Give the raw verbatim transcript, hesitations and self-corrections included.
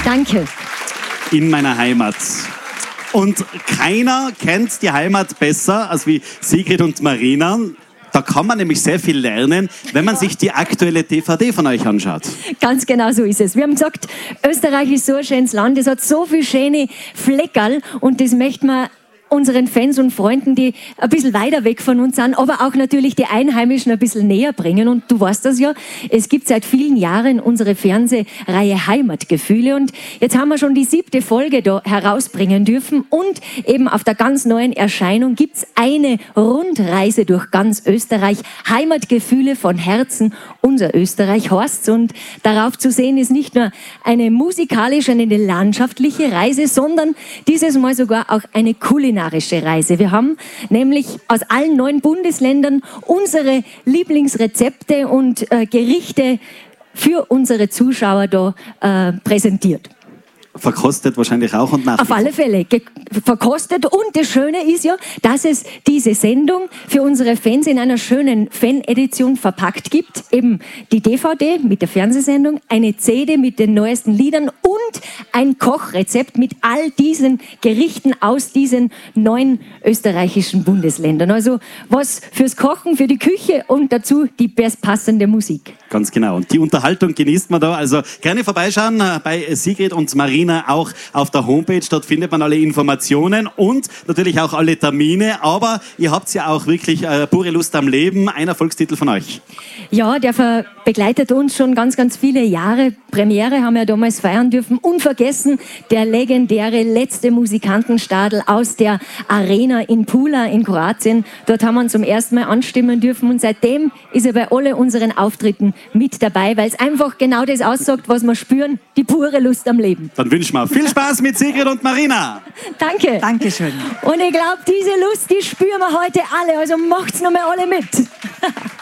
Danke. In meiner Heimat. Und keiner kennt die Heimat besser als wie Sigrid und Marina. Da kann man nämlich sehr viel lernen, wenn man sich die aktuelle D V D von euch anschaut. Ganz genau so ist es. Wir haben gesagt, Österreich ist so ein schönes Land, es hat so viele schöne Fleckerl und das möchte man unseren Fans und Freunden, die ein bisschen weiter weg von uns sind, aber auch natürlich die Einheimischen ein bisschen näher bringen. Und du weißt das ja, es gibt seit vielen Jahren unsere Fernsehreihe Heimatgefühle und jetzt haben wir schon die siebte Folge da herausbringen dürfen und eben auf der ganz neuen Erscheinung gibt's eine Rundreise durch ganz Österreich. Heimatgefühle von Herzen, unser Österreich heißt's. Und darauf zu sehen ist nicht nur eine musikalische, eine landschaftliche Reise, sondern dieses Mal sogar auch eine kulinarische Reise. Wir haben nämlich aus allen neun Bundesländern unsere Lieblingsrezepte und äh, Gerichte für unsere Zuschauer da äh, präsentiert. Verkostet wahrscheinlich auch und nach. Auf alle Fälle verkostet. Und das Schöne ist ja, dass es diese Sendung für unsere Fans in einer schönen Fan-Edition verpackt gibt. Eben die D V D mit der Fernsehsendung, eine C D mit den neuesten Liedern und ein Kochrezept mit all diesen Gerichten aus diesen neun österreichischen Bundesländern. Also was fürs Kochen, für die Küche und dazu die bestpassende Musik. Ganz genau. Und die Unterhaltung genießt man da. Also gerne vorbeischauen bei Sigrid und Marina auch auf der Homepage. Dort findet man alle Informationen und natürlich auch alle Termine. Aber ihr habt ja auch wirklich äh, pure Lust am Leben. Ein Erfolgstitel von euch. Ja, der begleitet uns schon ganz, ganz viele Jahre. Premiere haben wir damals feiern dürfen. Unvergessen der legendäre letzte Musikantenstadel aus der Arena in Pula in Kroatien. Dort haben wir ihn zum ersten Mal anstimmen dürfen und seitdem ist er bei all unseren Auftritten mit dabei, weil es einfach genau das aussagt, was wir spüren, die pure Lust am Leben. Dann wünschen wir viel Spaß mit Sigrid und Marina. Danke. Dankeschön. Und ich glaube, diese Lust, die spüren wir heute alle, also macht's noch mal alle mit.